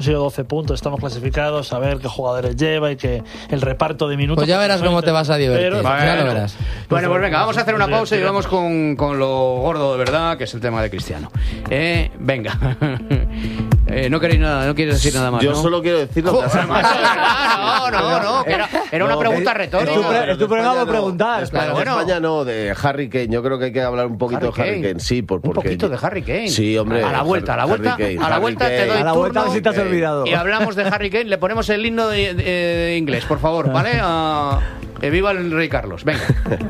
12 puntos, estamos clasificados, a ver qué jugadores lleva y que el reparto de minutos. Pues ya verás cómo te vas a divertir. Ya lo verás. Bueno, pues venga, vamos a hacer una pausa y vamos con lo gordo de verdad, que es el tema de Cristiano. Venga. No queréis nada, no quieres decir nada más. Yo ¿no? solo quiero decir lo que hace más. No, que era una pregunta retórica. Es tu programa por preguntar. Claro, bueno. España no, de Harry Kane. Yo creo que hay que hablar un poquito de Harry Kane. Sí, porque un poquito de Harry Kane. Sí, hombre. A la vuelta te doy turno. A si te has olvidado. Y hablamos de Harry Kane, le ponemos el himno de inglés, por favor, ¿vale? Viva el Rey Carlos, venga.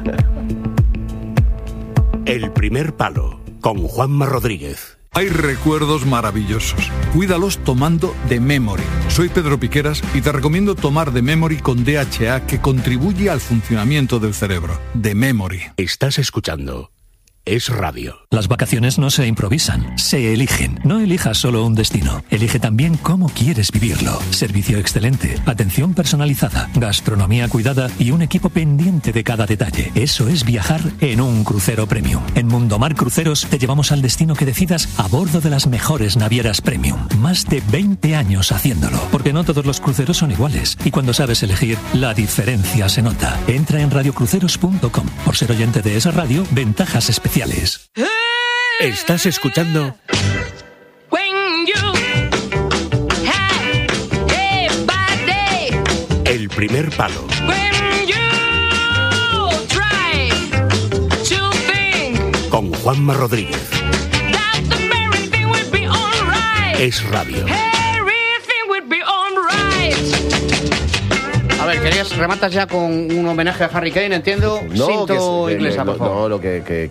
El primer palo, con Juanma Rodríguez. Hay recuerdos maravillosos. Cuídalos tomando The Memory. Soy Pedro Piqueras y te recomiendo tomar The Memory con DHA, que contribuye al funcionamiento del cerebro. The Memory. Estás escuchando Es Radio. Las vacaciones no se improvisan, se eligen. No elijas solo un destino, elige también cómo quieres vivirlo. Servicio excelente, atención personalizada, gastronomía cuidada y un equipo pendiente de cada detalle. Eso es viajar en un crucero premium. En Mundomar Cruceros te llevamos al destino que decidas a bordo de las mejores navieras premium. Más de 20 años haciéndolo, porque no todos los cruceros son iguales. Y cuando sabes elegir, la diferencia se nota. Entra en radiocruceros.com. Por ser oyente de esa radio, ventajas especiales. Estás escuchando El primer palo. Con Juanma Rodríguez. Es Radio. A ver, rematas ya con un homenaje a Harry Kane, entiendo. No, Cinto inglesa, por favor. No, lo que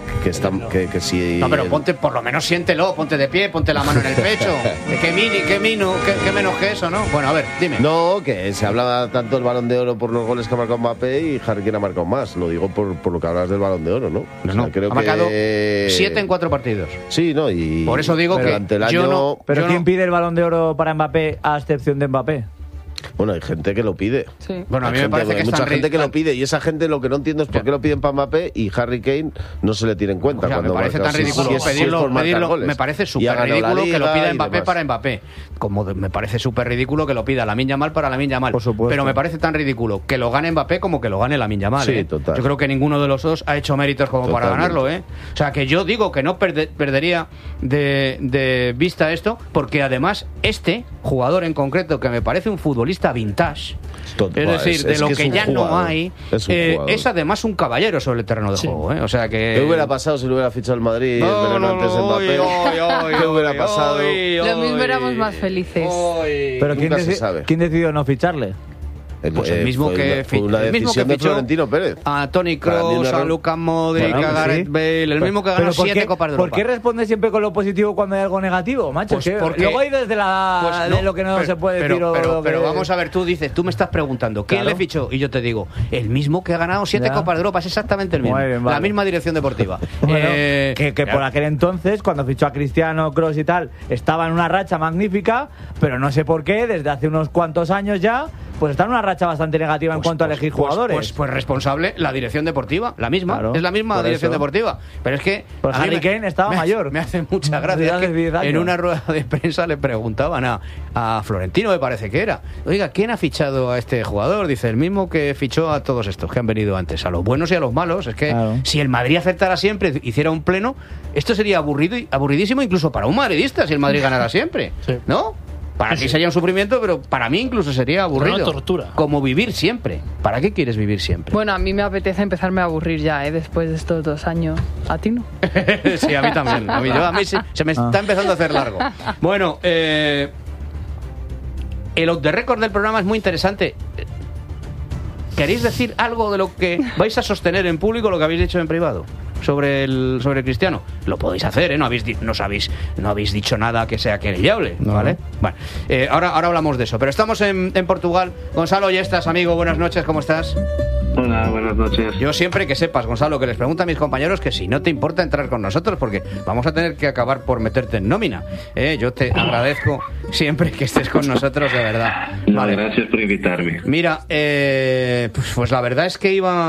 sí. No, pero ponte, por lo menos siéntelo, ponte de pie, ponte la mano en el pecho. Qué menos que eso, ¿no? Bueno, a ver, dime. No, que se hablaba tanto del Balón de Oro por los goles que ha marcado Mbappé y Harry Kane ha marcado más. Lo digo por lo que hablas del Balón de Oro, ¿no? No, creo ha marcado 7 en 4 partidos. Sí, ¿no? Y por eso digo que ante el yo año... no... ¿Pero quién pide el Balón de Oro para Mbappé a excepción de Mbappé? Bueno, hay gente que lo pide. Sí. Bueno, a mí me parece que hay mucha gente que lo pide y esa gente lo que no entiendo es por qué lo piden para Mbappé y Harry Kane no se le tiene en cuenta. O sea, me parece tan ridículo pedirlo, me parece súper ridículo que lo pida Mbappé para Mbappé. Como me parece súper ridículo que lo pida Lamine Yamal para Lamine Yamal. Por supuesto. Pero me parece tan ridículo que lo gane Mbappé como que lo gane Lamine Yamal. Sí, total. Yo creo que ninguno de los dos ha hecho méritos como para ganarlo, O sea, que yo digo que no perdería de vista esto, porque además este jugador en concreto, que me parece un futbolista vintage, es decir, de lo que ya no hay, es además un caballero sobre el terreno de juego, O sea que... ¿Qué hubiera pasado si lo hubiera fichado el Madrid antes de Mbappé? ¿Qué hubiera pasado? Lo mismo éramos más felices. Pero ¿quién decidió no ficharle? Pues el mismo que fue una decisión de Florentino Pérez. A Toni Kroos, a Luka Modric, a Gareth Bale, el mismo que ganó 7 Copas de Europa. ¿Por qué responde siempre con lo positivo cuando hay algo negativo, macho? Pues porque, luego hay desde de lo que no se puede decir. Pero vamos a ver, tú me estás preguntando, ¿quién le fichó? Y yo te digo, el mismo que ha ganado 7 Copas de Europa, es exactamente el mismo. Bien, vale. La misma dirección deportiva. Bueno, que por aquel entonces, cuando fichó a Cristiano, Kroos y tal, estaba en una racha magnífica, pero no sé por qué, desde hace unos cuantos años ya, pues está en una racha bastante negativa en cuanto a elegir jugadores. Pues responsable la dirección deportiva, la misma, claro, es la misma dirección deportiva. Pero es que pues Harry Kane estaba mayor. Me hace mucha gracia que en una rueda de prensa le preguntaban a Florentino, me parece que era, oiga, ¿quién ha fichado a este jugador? Dice, el mismo que fichó a todos estos que han venido antes, a los buenos y a los malos. Es que si el Madrid acertara siempre, hiciera un pleno, esto sería aburridísimo incluso para un madridista si el Madrid ganara siempre, ¿no? Para ti sería un sufrimiento, pero para mí incluso sería aburrido. Una tortura. Como vivir siempre. ¿Para qué quieres vivir siempre? Bueno, a mí me apetece empezarme a aburrir ya, después de estos 2 años. ¿A ti no? Sí, a mí también. A mí se me está empezando a hacer largo. Bueno, el off the record del programa es muy interesante. ¿Queréis decir algo de lo que vais a sostener en público, lo que habéis dicho en privado? Sobre Cristiano, lo podéis hacer, no habéis dicho nada que sea querellable, ¿vale? Bueno, ahora hablamos de eso, pero estamos en Portugal. Gonzalo, ya estás, amigo, buenas noches, ¿cómo estás? Hola, buenas noches. Yo siempre que sepas, Gonzalo, que les pregunto a mis compañeros que si no te importa entrar con nosotros, porque vamos a tener que acabar por meterte en nómina. Yo te agradezco siempre que estés con nosotros, de verdad. No, vale. Gracias por invitarme. Mira, pues la verdad es que iba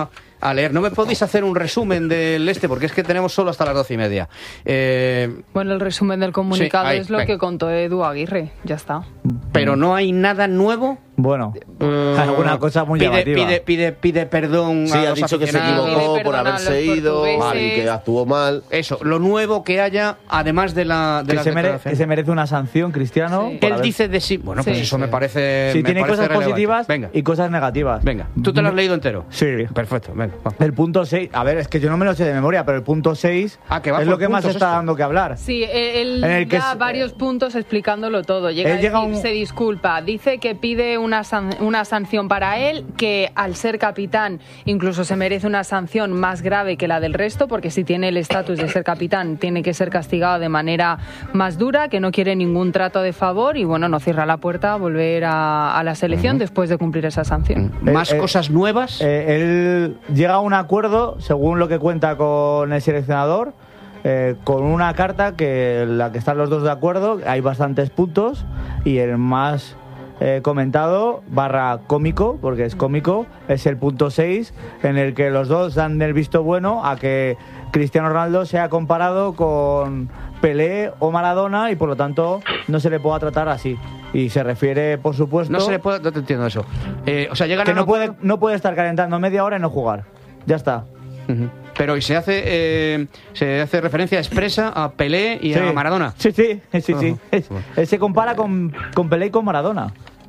a leer. ¿No me podéis hacer un resumen del porque es que tenemos solo hasta las 12:30? Bueno, el resumen del comunicado sí, es lo que contó Edu Aguirre, ya está. Pero no hay nada nuevo. Bueno, alguna cosa muy llamativa. Pide perdón sí, a ha los dicho que se equivocó por haberse ido y que actuó mal. Eso, lo nuevo que haya, además de la que se merece una sanción, Cristiano. Sí. Él dice de sí. Bueno, pues eso me parece. Sí, tiene cosas relevante. positivas y cosas negativas. Venga, ¿tú te lo has leído entero? Sí. Perfecto, venga. El punto 6, a ver, es que yo no me lo sé de memoria, pero el punto 6 es lo que más está dando que hablar. Sí, él da varios puntos explicándolo todo. Llega a decir, se disculpa, dice que pide una sanción para él, que al ser capitán incluso se merece una sanción más grave que la del resto, porque si tiene el estatus de ser capitán tiene que ser castigado de manera más dura, que no quiere ningún trato de favor y bueno, no cierra la puerta a volver a la selección después de cumplir esa sanción. ¿Más cosas nuevas? Él llega a un acuerdo, según lo que cuenta con el seleccionador, con una carta que la que están los dos de acuerdo, hay bastantes puntos y el más comentado / cómico, porque es cómico, es el punto 6, en el que los dos dan el visto bueno a que Cristiano Ronaldo sea comparado con Pelé o Maradona y por lo tanto no se le pueda tratar así. Y se refiere, por supuesto... No te entiendo eso. O sea, llegan que no puede estar calentando media hora y no jugar. Ya está. Pero ¿y se hace referencia expresa a Pelé y a Maradona? Sí. Se compara con Pelé y con Maradona.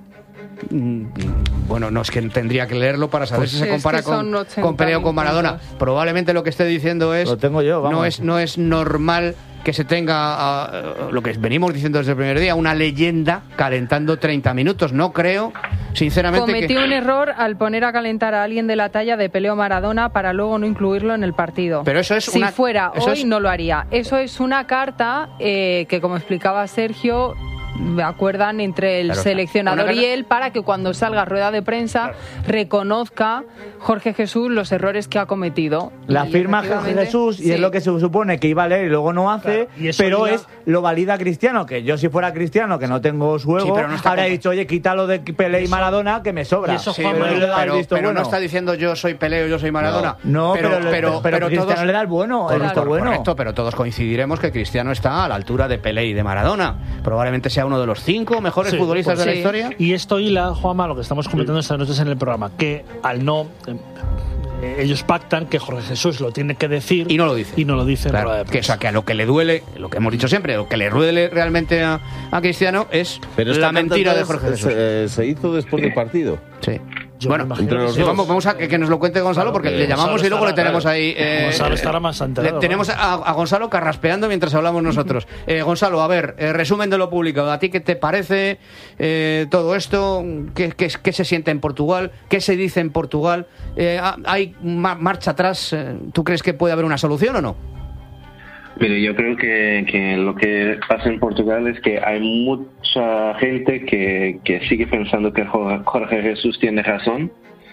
Bueno, no, es que tendría que leerlo para saber si se compara con Pelé o con Maradona. Probablemente lo que esté diciendo es... Lo tengo yo, vamos. No es normal que se tenga, lo que venimos diciendo desde el primer día, una leyenda calentando 30 minutos. No creo, sinceramente... Cometió un error al poner a calentar a alguien de la talla de Pelé o Maradona para luego no incluirlo en el partido. Pero eso es si fuera hoy, no lo haría. Eso es una carta que, como explicaba Sergio, acuerdan entre el seleccionador y él para que cuando salga rueda de prensa reconozca Jorge Jesús los errores que ha cometido. La firma Jorge Jesús y es lo que se supone que iba a leer y luego no hace, pero lo valida Cristiano, que yo si fuera Cristiano, que no tengo su ego, habría dicho, oye, quítalo de Pelé y Maradona que me sobra. Pero no está diciendo yo soy Pelé o yo soy Maradona. No, pero Cristiano todos, le da el bueno. Correcto, pero todos coincidiremos que Cristiano está a la altura de Pelé y de Maradona. Probablemente sea uno de los 5 mejores futbolistas de la historia. Y esto hila, Juanma, lo que estamos comentando estas noches en el programa, que al no... ellos pactan que Jorge Jesús lo tiene que decir y no lo dice. Claro, que a lo que le duele, lo que hemos dicho siempre, lo que le duele realmente a Cristiano es la mentira de Jorge Jesús. Se hizo después del partido. Sí. Bueno, vamos a que nos lo cuente Gonzalo, porque le llamamos y luego le tenemos ahí... Gonzalo estará más enterado. Tenemos a Gonzalo carraspeando mientras hablamos nosotros. Gonzalo, a ver, resumen de lo publicado. ¿A ti qué te parece todo esto? ¿Qué se siente en Portugal? ¿Qué se dice en Portugal? ¿Hay marcha atrás? ¿Tú crees que puede haber una solución o no? Mire, yo creo que lo que pasa en Portugal es que hay mucha gente que sigue pensando que Jorge Jesús tiene razón,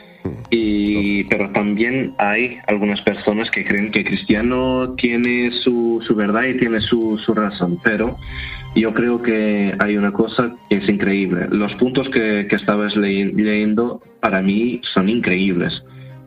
pero también hay algunas personas que creen que Cristiano tiene su verdad y tiene su razón, pero yo creo que hay una cosa que es increíble. Los puntos que estabas leyendo para mí son increíbles.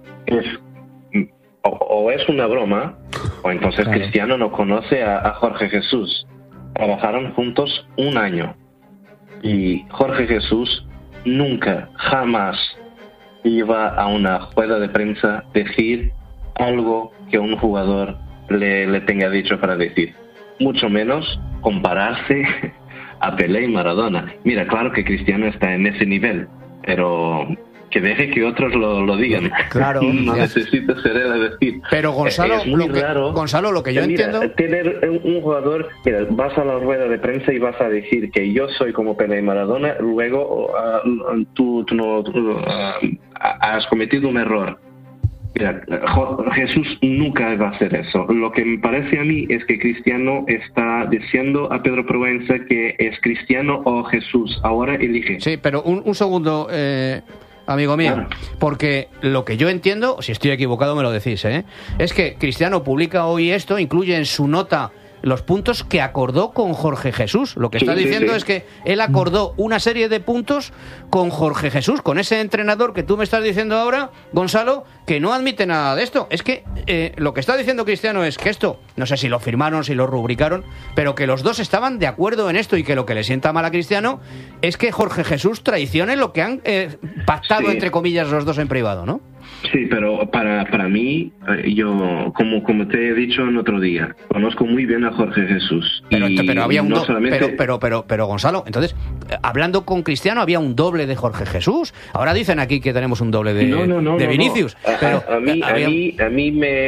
O es una broma, o entonces Cristiano no conoce a Jorge Jesús. Trabajaron juntos 1 año. Y Jorge Jesús nunca, jamás iba a una rueda de prensa decir algo que un jugador le tenga dicho para decir. Mucho menos compararse a Pelé y Maradona. Mira, claro que Cristiano está en ese nivel, pero... que deje que otros lo digan. Claro. No necesita ser él a decir. Pero Gonzalo, es muy raro. Gonzalo, lo que yo entiendo... Tener un jugador... Mira, vas a la rueda de prensa y vas a decir que yo soy como Pelé y Maradona, luego tú has cometido un error. Mira, Jesús nunca va a hacer eso. Lo que me parece a mí es que Cristiano está diciendo a Pedro Proenza que es Cristiano o Jesús. Ahora elige. Sí, pero un segundo... amigo mío, porque lo que yo entiendo, si estoy equivocado me lo decís, es que Cristiano publica hoy esto, incluye en su nota los puntos que acordó con Jorge Jesús. Lo que está diciendo es que él acordó una serie de puntos con Jorge Jesús, con ese entrenador que tú me estás diciendo ahora, Gonzalo, que no admite nada de esto. Es que lo que está diciendo Cristiano es que esto, no sé si lo firmaron, si lo rubricaron, pero que los dos estaban de acuerdo en esto, y que lo que le sienta mal a Cristiano es que Jorge Jesús traicione lo que han pactado, entre comillas, los dos en privado, ¿no? Sí, pero para mí, yo, como te he dicho en otro día, conozco muy bien a Jorge Jesús. Pero había un pero Gonzalo, entonces, hablando con Cristiano, había un doble de Jorge Jesús. Ahora dicen aquí que tenemos un doble de Vinicius. No. Pero a mí me...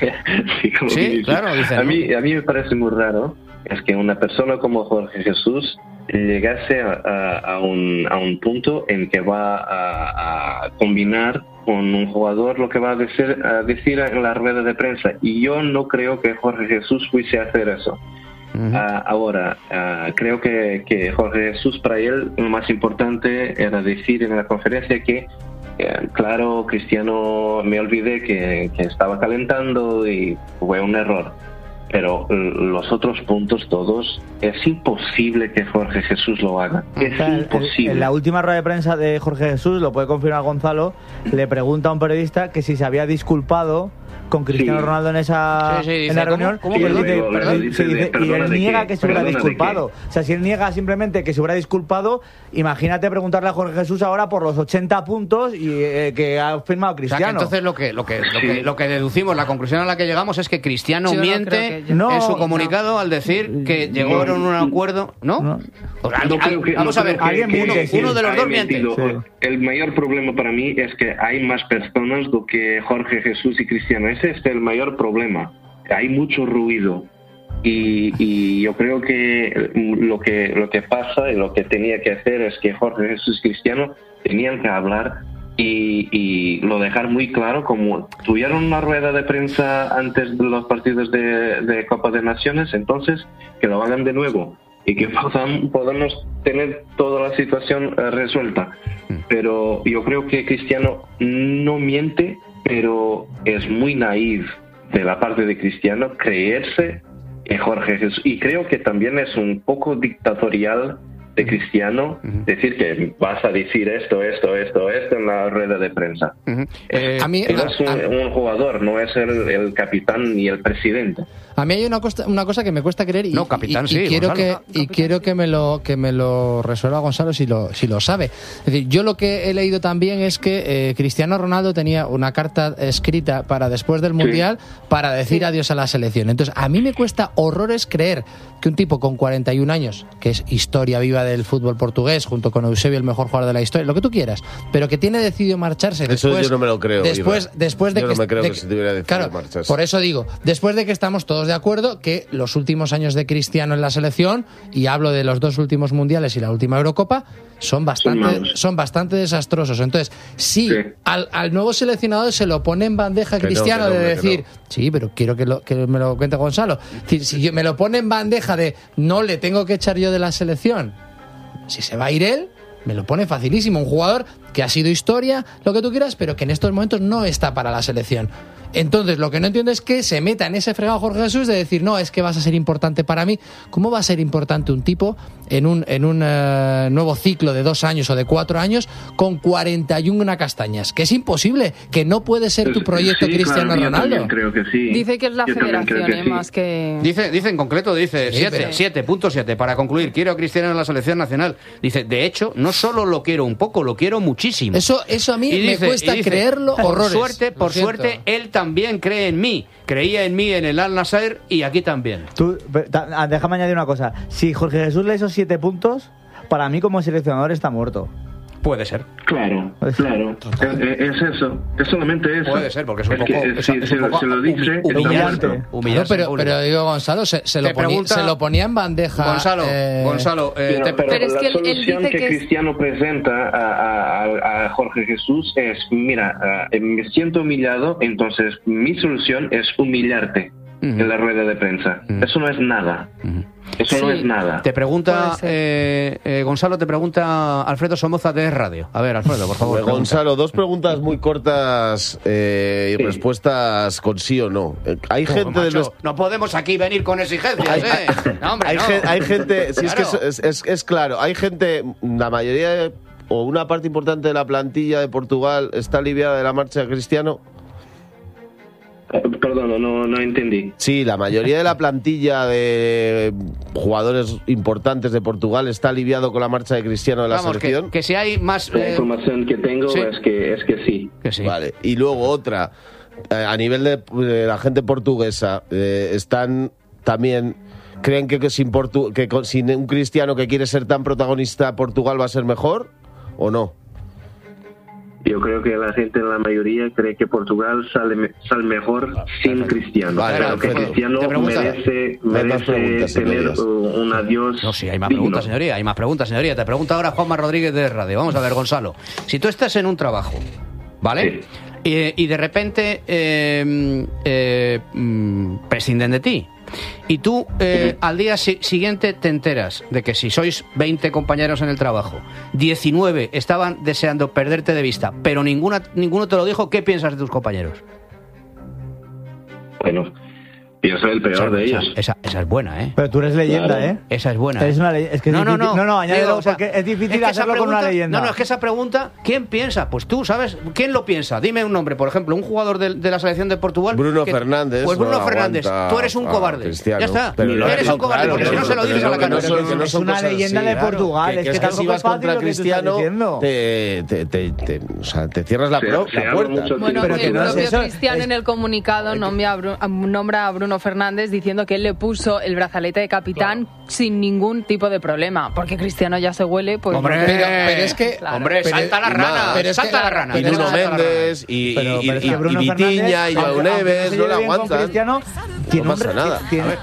sí, claro, dicen, a mí me parece muy raro es que una persona como Jorge Jesús llegase a un punto en que va a combinar con un jugador lo que va a decir en la rueda de prensa, y yo no creo que Jorge Jesús fuese a hacer eso. Ahora, creo que Jorge Jesús, para él lo más importante era decir en la conferencia que claro, Cristiano, me olvidé que estaba calentando y fue un error. Pero los otros puntos todos, es imposible que Jorge Jesús lo haga. Es imposible. En la última rueda de prensa de Jorge Jesús, lo puede confirmar Gonzalo, le pregunta a un periodista que si se había disculpado con Cristiano Ronaldo en esa en la reunión, ¿cómo? Y él niega que se hubiera disculpado. O sea, si él niega simplemente que se hubiera disculpado, imagínate preguntarle a Jorge Jesús ahora por los 80 puntos y que ha firmado Cristiano. O sea, que entonces lo que deducimos, la conclusión a la que llegamos es que Cristiano miente en su comunicado al decir que llegaron a un acuerdo, ¿no? Vamos a ver, uno de los dos miente. El mayor problema para mí es que hay más personas do que Jorge Jesús y Cristiano. Ese es el mayor problema. Hay mucho ruido. Y yo creo que lo que pasa y lo que tenía que hacer es que Jorge Jesús y Cristiano tenían que hablar y lo dejar muy claro, como tuvieron una rueda de prensa antes de los partidos de Copa de Naciones, entonces que lo hagan de nuevo y que podamos tener toda la situación resuelta. Pero yo creo que Cristiano no miente, pero es muy naif de la parte de Cristiano creerse en Jorge Jesús, y creo que también es un poco dictatorial de Cristiano decir que vas a decir esto en la rueda de prensa. A mí es un jugador, no es el capitán ni el presidente. A mí hay una cosa que me cuesta creer y, capitán, quiero que me lo resuelva Gonzalo si lo sabe. Es decir, yo lo que he leído también es que Cristiano Ronaldo tenía una carta escrita para después del Mundial para decir adiós a la selección. Entonces, a mí me cuesta horrores creer que un tipo con 41 años, que es historia viva del fútbol portugués, junto con Eusebio, el mejor jugador de la historia, lo que tú quieras, pero que tiene decidido marcharse después. Eso yo no me lo creo. Después de yo que no me creo que se tuviera decidido marcharse. Por eso digo, después de que estamos todos de acuerdo que los últimos años de Cristiano en la selección, y hablo de los 2 últimos mundiales y la última Eurocopa, son bastante desastrosos. Entonces, al nuevo seleccionador se lo pone en bandeja Cristiano de decir, sí, pero quiero que me lo cuente Gonzalo. Es decir, si me lo pone en bandeja de no le tengo que echar yo de la selección, si se va a ir él, me lo pone facilísimo. Un jugador que ha sido historia, lo que tú quieras, pero que en estos momentos no está para la selección. Entonces, lo que no entiendo es que se meta en ese fregado Jorge Jesús de decir, no, es que vas a ser importante para mí. ¿Cómo va a ser importante un tipo en un nuevo ciclo de 2 años o de 4 años con 41 castañas? Que es imposible, que no puede ser tu proyecto Cristiano Ronaldo. Creo que sí. Dice que es la federación, más que... Dice en concreto, 7.7. Para concluir, quiero a Cristiano en la selección nacional. Dice, de hecho, no solo lo quiero un poco, lo quiero muchísimo. Eso a mí me cuesta creerlo horrores. Por suerte, él también cree en mí. Creía en mí en el Al-Nassr y aquí también. Déjame añadir una cosa. Si Jorge Jesús le hizo 7 puntos, para mí como seleccionador está muerto. Puede ser. Claro. Es eso. Es solamente eso. Puede ser, porque es un poco... Se lo dice... Humillante. Pero digo, Gonzalo, se lo ponía en bandeja... Gonzalo, pero es que la solución que Cristiano presenta a Jorge Jesús es, mira, me siento humillado, entonces mi solución es humillarte. en la rueda de prensa. Eso no es nada. Eso no es nada. Te pregunta, Gonzalo, te pregunta Alfredo Somoza de Radio. A ver, Alfredo, por favor. Gonzalo, 2 preguntas muy cortas y respuestas con sí o no. Hay gente macho, no podemos aquí venir con exigencias, No, hombre, hay gente, sí, claro. Es que es claro, hay gente, la mayoría o una parte importante de la plantilla de Portugal está aliviada de la marcha de Cristiano. Perdón, no entendí. Sí, la mayoría de la plantilla de jugadores importantes de Portugal está aliviado con la marcha de Cristiano de la selección. Que si hay más... La información que tengo es que sí. Vale, y luego otra, a nivel de la gente portuguesa, están también... ¿Creen que sin un Cristiano que quiere ser tan protagonista, Portugal va a ser mejor o no? Yo creo que la gente, la mayoría, cree que Portugal sale mejor sin Cristiano. Claro, que Cristiano merece tener un adiós. No, sí, hay más preguntas, señoría. Hay más preguntas, señoría. Te pregunta ahora Juanma Rodríguez de Radio. Vamos a ver, Gonzalo. Si tú estás en un trabajo, ¿vale? Sí. Y de repente prescinden de ti. Y tú al día siguiente te enteras de que si sois 20 compañeros en el trabajo, 19 estaban deseando perderte de vista, pero ninguno te lo dijo. ¿Qué piensas de tus compañeros? Bueno, yo soy el peor de ellos. Esa es buena, ¿eh? Pero tú eres leyenda, claro. ¿eh? Esa es buena. Es una es que es difícil. No, añádelo, o sea, porque es difícil que hacerlo con una leyenda. No, es que esa pregunta, ¿quién piensa? Pues tú, ¿sabes? ¿Quién lo piensa? Dime un nombre, por ejemplo, un jugador de la selección de Portugal. Bruno Fernández. Pues Bruno Fernández, tú eres un cobarde. Cristiano. Ya está. Pero eres un cobarde, porque si no se lo dices a la cara. Es una leyenda de Portugal. Es que si vas contra Cristiano, te cierras la puerta. Bueno, el propio Cristiano en el comunicado nombra a Bruno Fernández diciendo que él le puso el brazalete de capitán sin ningún tipo de problema, porque Cristiano ya se huele, pues... Hombre, pero es que... Claro. Hombre, salta la rana, salta la rana. Y Bruno Méndez, y Vitinha, y Joao Neves, no la aguantan. No pasa nada.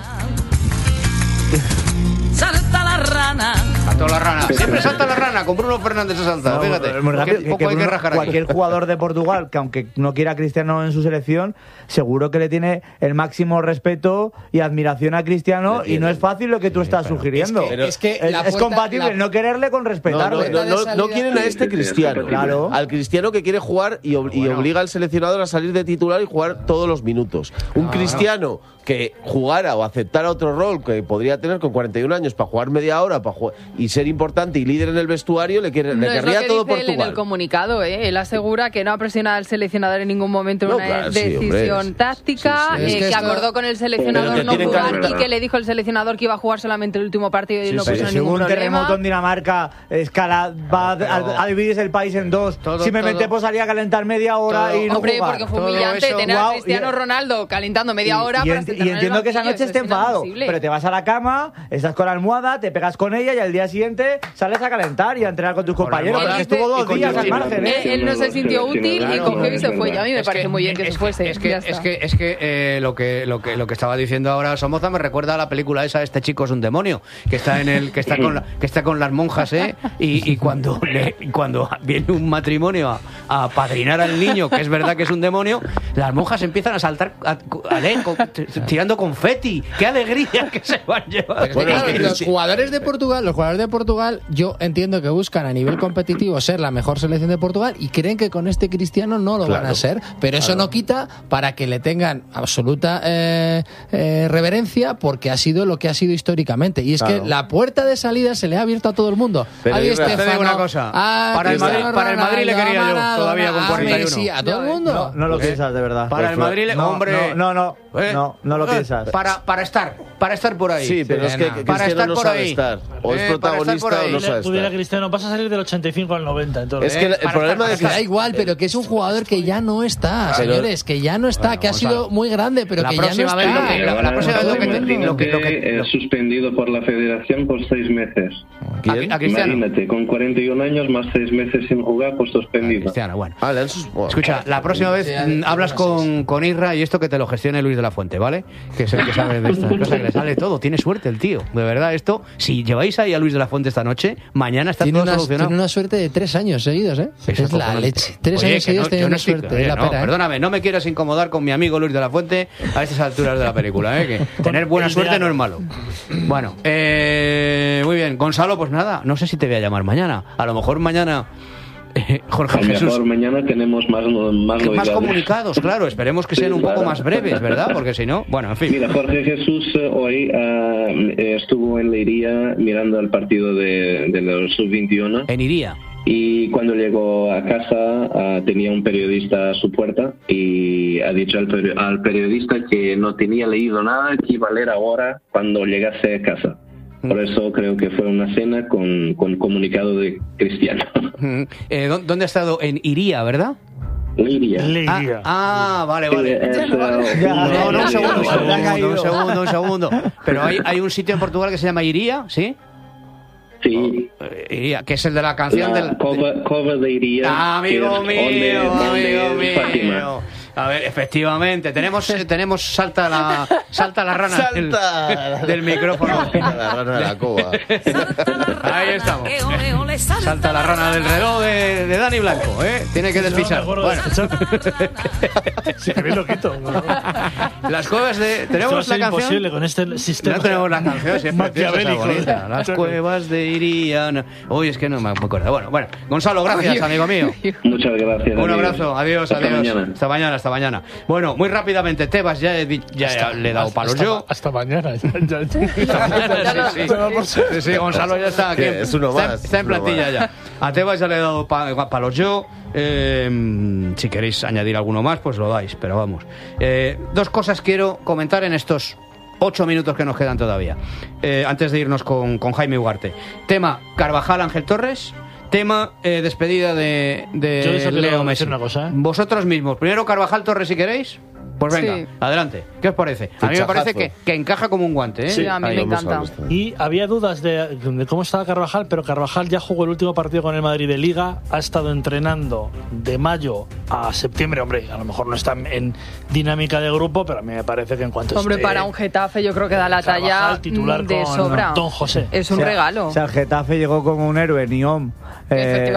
Salta la rana. Salta la rana. Siempre salta la rana. Con Bruno Fernández se salta. Fíjate. Cualquier jugador de Portugal, que aunque no quiera a Cristiano en su selección, seguro que le tiene el máximo respeto y admiración a Cristiano, y no es fácil lo que tú estás sugiriendo. Es compatible no quererle con respetarle. No quieren a este Cristiano. Claro. Al Cristiano que quiere jugar y obliga al seleccionador a salir de titular y jugar todos los minutos. Un Cristiano que jugara o aceptara otro rol que podría tener con 41 años para jugar media hora y ser importante y líder en el vestuario, le querría todo Portugal. Él en el comunicado, él asegura que no ha presionado al seleccionador en ningún momento en una decisión táctica, que acordó con el seleccionador no jugar y que le dijo el seleccionador que iba a jugar solamente el último partido y no puso ningún problema. Un terremoto en Dinamarca va a dividirse el país en dos. Simplemente pues salía a calentar media hora y no jugar. Hombre, porque fue humillante tener a Cristiano Ronaldo calentando media hora para y entiendo que esa noche esté enfadado, pero te vas a la cama, estás con la almohada, te pegas con ella y al día siguiente sales a calentar y a entrenar con tus compañeros, porque estuvo 2 días al margen. Él no se sintió útil y cogió y se fue. Y a mí me parece muy bien que se fuese. Es que lo que estaba diciendo ahora Somoza me recuerda a la película esa, Este chico es un demonio, que está con las monjas, y cuando viene un matrimonio a apadrinar al niño, que es verdad que es un demonio, las monjas empiezan a saltar tirando confeti. ¡Qué alegría que se van llevando! Bueno, los jugadores de Portugal, yo entiendo que buscan a nivel competitivo ser la mejor selección de Portugal y creen que con este Cristiano no lo van a ser, pero eso no quita para que le tengan absoluta reverencia, porque ha sido lo que ha sido históricamente, y es que la puerta de salida se le ha abierto a todo el mundo. Pero te digo una cosa, para el Madrid le quería yo todavía con 41. Messi, a todo el mundo. No lo piensas, de verdad. Para el Madrid, hombre... No lo piensas. Para estar por ahí. Sí, pero es que Cristiano no sabe estar. O es protagonista o no sabe estar. Cristiano, vas a salir del 85 al 90. Entonces, es que el problema es que da igual, pero que es un jugador que ya no está, señores, que ya no está, que ha sido muy grande, pero que ya no está. La próxima vez suspendido por la federación por 6 meses. Imagínate, con 41 años más 6 meses sin jugar, pues suspendido. Cristiano, bueno. Escucha, la próxima vez hablas con Isra y esto que te lo gestione Luis de la Fuente, ¿vale? Que es el que sabe de estas cosas, que le sale todo. Tiene suerte el tío. De verdad, esto, si lleváis ahí a Luis Luis de la Fuente esta noche, mañana está todo solucionado. Tiene una suerte de 3 años seguidos, ¿eh? Es la leche. 3 años seguidos teniendo suerte. Perdóname, no me quieras incomodar con mi amigo Luis de la Fuente a estas alturas de la película, que tener buena suerte no es malo. Bueno, muy bien. Gonzalo, pues nada, no sé si te voy a llamar mañana. A lo mejor mañana... Jorge Jesús. Mejor mañana tenemos más comunicados, claro. Esperemos que sean un poco más breves, ¿verdad? Porque si no, bueno, en fin. Mira, Jorge Jesús hoy estuvo en Leiría mirando el partido de los sub-21. En Iría. Y cuando llegó a casa tenía un periodista a su puerta y ha dicho al periodista que no tenía leído nada, que iba a leer ahora cuando llegase a casa. Por eso creo que fue una cena con comunicado de Cristiano. ¿Dónde ha estado? En Iría, ¿verdad? Leiría. Vale. Un segundo. Pero hay un sitio en Portugal que se llama Iría, ¿sí? Sí. Iría, que es el de la canción del... Cova de Iría. Amigo mío. A ver, efectivamente, tenemos salta la rana del micrófono. La rana de la cova. Ahí estamos. Salta la rana del reloj de Dani Blanco, ¿eh? Tiene que despisar. Bueno. Sí, que bien lo quito. Las cuevas de... ¿Tenemos la canción? Imposible con este sistema. No tenemos la canción, si es maquiavélico. Las cuevas de Irían. Uy, es que no me acuerdo. Bueno, Gonzalo, gracias, amigo mío. Muchas gracias. Un abrazo, adiós. Hasta mañana. Bueno, muy rápidamente, Tebas, ya le he dado palos yo. Hasta mañana. Sí, Gonzalo ya está aquí. Es uno más. Está en plantilla ya. A Tebas ya le he dado palos yo. Si queréis añadir alguno más, pues lo dais, pero vamos. 2 cosas quiero comentar en estos 8 minutos que nos quedan todavía. Antes de irnos con Jaime Ugarte. Tema Carvajal, Ángel Torres. Tema despedida de Leo Messi. Una cosa, ¿eh? Vosotros mismos. Primero Carvajal, Torres, si queréis. Pues venga, adelante. ¿Qué os parece? A mí me parece que encaja como un guante, ¿eh? Sí, a mí me encanta. Y había dudas de cómo estaba Carvajal, pero Carvajal ya jugó el último partido con el Madrid de Liga, ha estado entrenando de mayo a septiembre. Hombre, a lo mejor no está en dinámica de grupo, pero a mí me parece que en cuanto Hombre, para un Getafe yo creo que da la talla titular de sobra. Don José. Es un regalo. O sea, el Getafe llegó como un héroe, Niom. O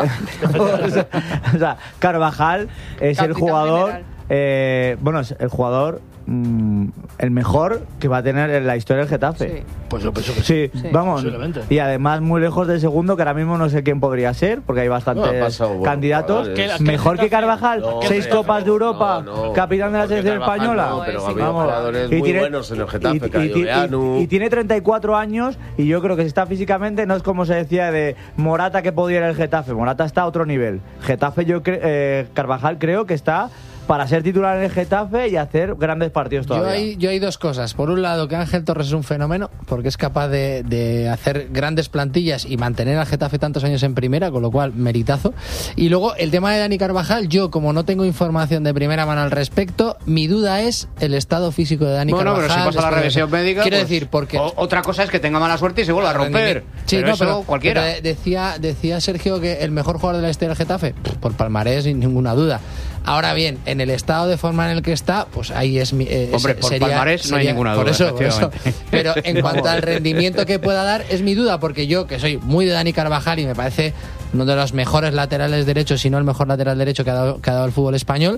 sea, Carvajal es Capitán el jugador... general. Es el jugador el mejor que va a tener en la historia del Getafe. Sí. Pues yo pienso que sí. Vamos. Y además muy lejos del segundo, que ahora mismo no sé quién podría ser, porque hay bastantes candidatos. Mejor que Carvajal, 6 Copas de Europa, capitán de la selección española. No, pero ha habido jugadores muy buenos en el Getafe, y tiene 34 años, y yo creo que si está físicamente, no es como se decía de Morata que podía ir al Getafe. Morata está a otro nivel. Getafe, Carvajal creo que está para ser titular en el Getafe y hacer grandes partidos todavía. Yo hay 2 cosas. Por un lado, que Ángel Torres es un fenómeno, porque es capaz de hacer grandes plantillas y mantener al Getafe tantos años en primera, con lo cual, meritazo. Y luego, el tema de Dani Carvajal, yo, como no tengo información de primera mano al respecto, mi duda es el estado físico de Dani Carvajal. Bueno, pero si pasa la revisión médica... Quiero decir, porque... Otra cosa es que tenga mala suerte y se vuelva a romper. Sí, pero cualquiera. Decía Sergio que el mejor jugador de la historia del Getafe, por palmarés, sin ninguna duda. Ahora bien, en el estado de forma en el que está, pues ahí es hombre, por palmarés no hay ninguna duda. Por eso. Pero en cuanto al rendimiento que pueda dar, es mi duda, porque yo, que soy muy de Dani Carvajal y me parece uno de los mejores laterales derechos, si no el mejor lateral derecho que ha dado el fútbol español,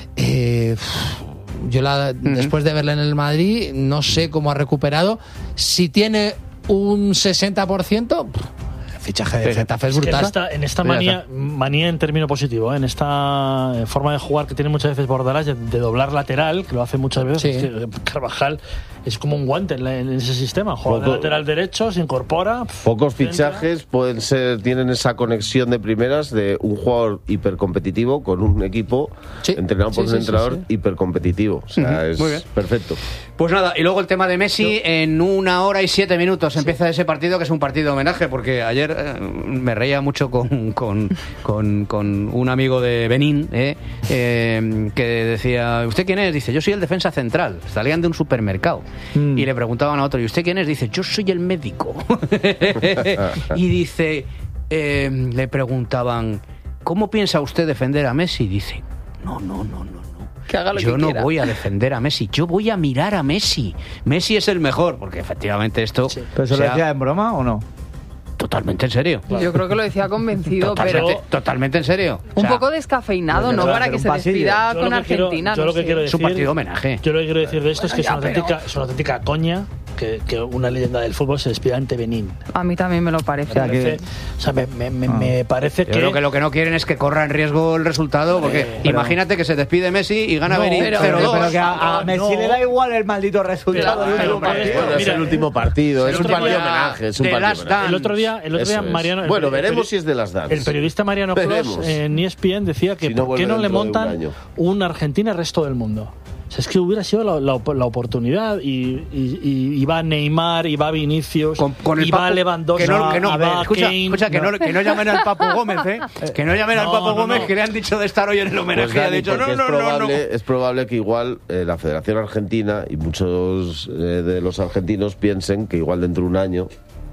después de verle en el Madrid, no sé cómo ha recuperado. Si tiene un 60%... fichaje de Getafe es brutal. En esta manía en término positivo, en esta forma de jugar que tiene muchas veces Bordalás, de doblar lateral, que lo hace muchas veces, es que Carvajal es como un guante en ese sistema. Juega de lateral derecho, se incorpora. Pocos fichajes tienen esa conexión de primeras de un jugador hipercompetitivo con un equipo entrenado por un entrenador hipercompetitivo. O sea, es perfecto. Pues nada, y luego el tema de Messi, en 1 hora y 7 minutos empieza ese partido, que es un partido de homenaje, porque ayer me reía mucho con un amigo de Benín, que decía, ¿usted quién es? Dice, yo soy el defensa central. Salían de un supermercado y le preguntaban a otro, ¿y usted quién es? Dice, yo soy el médico. Y dice, le preguntaban, ¿cómo piensa usted defender a Messi? Dice, no. Yo no voy a defender a Messi, yo voy a mirar a Messi. Messi es el mejor, porque efectivamente esto... ¿Pero se lo decía en broma o no? totalmente en serio. Yo creo que lo decía convencido, totalmente en serio. Un poco descafeinado, ¿no? Para que se despida con Argentina. Yo lo que quiero decir, es un partido homenaje. Yo lo que quiero decir de esto es que es una auténtica coña que una leyenda del fútbol se despida ante Benín. A mí también me lo parece. Me parece que... Yo creo que lo que no quieren es que corra en riesgo el resultado, porque imagínate que se despide Messi y gana Benín 0-2. Pero que a Messi le da igual el maldito resultado. Es el último partido, es un partido homenaje. El otro día Mariano... Bueno, veremos si es de las Dance. El periodista Mariano Clos en ESPN decía que ¿por qué no le montan un Argentina al resto del mundo? O sea, es que hubiera sido la oportunidad y va Neymar, y va Vinicius, y va Lewandowski, escucha, que no llamen al Papu Gómez, que no llamen al Papu Gómez, que le han dicho de estar hoy en el homenaje, pues, Dani, y ha dicho es probable que igual la Federación Argentina y muchos de los argentinos piensen que igual dentro de un año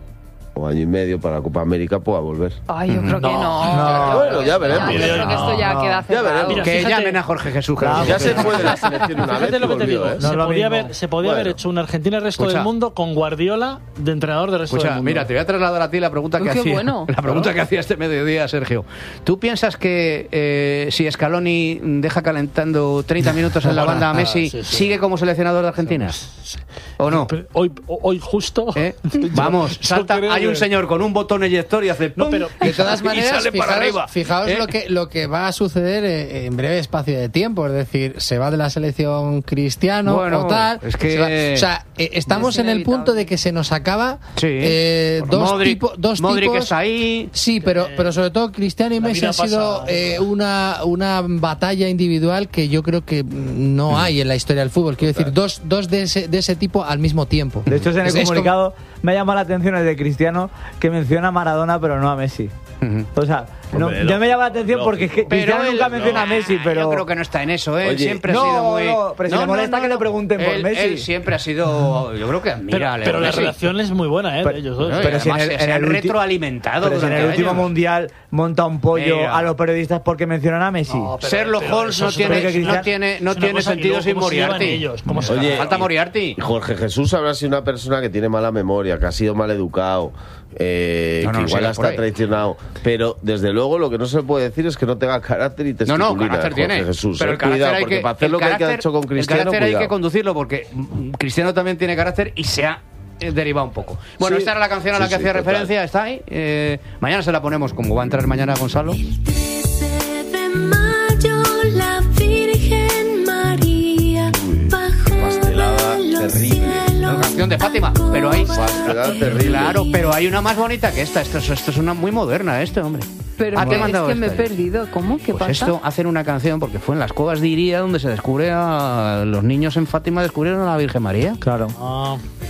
o año y medio para la Copa América pueda volver. Ay, yo creo que no. Bueno, ya veremos. Yo creo que esto ya queda cerrado. Mira, que llamen a Jorge Jesús. Ya se fue de la selección una vez. Lo que te digo, se podía haber hecho una Argentina el resto del mundo con Guardiola de entrenador del resto del mundo. Mira, te voy a trasladar a ti la pregunta que hacía este mediodía, Sergio. ¿Tú piensas que si Scaloni deja calentando 30 minutos en la banda a Messi, sigue como seleccionador de Argentina? ¿O no? Hoy justo... Vamos, salta... Hay un señor con un botón eyector y hace ¡pum! Pero de todas maneras, fijaos ¿Eh? lo que va a suceder en breve espacio de tiempo. Es decir, se va de la selección Cristiano o tal. Es que... O sea, estamos en el punto de que se nos acaba dos Modric tipos. está ahí. Sí, pero sobre todo Cristiano y Messi han sido una batalla individual que yo creo que no hay en la historia del fútbol. Quiero decir, dos de ese tipo al mismo tiempo. De hecho, en el comunicado me llama la atención el de Cristiano, que menciona a Maradona pero no a Messi. O sea, yo me llama la atención porque es que Cristiano nunca menciona a Messi, pero... Yo creo que no está en eso, ¿eh? Oye, siempre ha sido muy... pero si le molesta que le pregunten por Messi. Él siempre ha sido... Yo creo que admira pero la relación es muy buena, ¿eh? De ellos dos. Pero si en el retroalimentado. Pero si en el último mundial monta un pollo a los periodistas porque mencionan a Messi. Sherlock Holmes no tiene sentido sin Moriarty. Oye, falta Moriarty. Jorge Jesús habrá sido una persona que tiene mala memoria, que ha sido mal educado, que igual está traicionado, pero desde luego lo que no se puede decir es que no tenga carácter y testiculina. No, carácter tiene. Jesús, pero el cuidado, porque para hacer lo que ha hecho con Cristiano, el carácter hay que conducirlo, porque Cristiano también tiene carácter y se ha derivado un poco. Bueno, esta era la canción a la que hacía referencia, está ahí. Mañana se la ponemos, como va a entrar mañana Gonzalo. El 13 de mayo la Virgen María bajó de los cielos. Canción de Fátima, pero hay terrible. Claro, pero hay una más bonita que esta. Esto es una muy moderna, hombre. Pero te he mandado es que me he perdido. ¿Cómo? ¿Qué pasa? Esto hacen una canción porque fue en las cuevas de Iría donde se descubre a los niños en Fátima descubrieron a la Virgen María. Claro.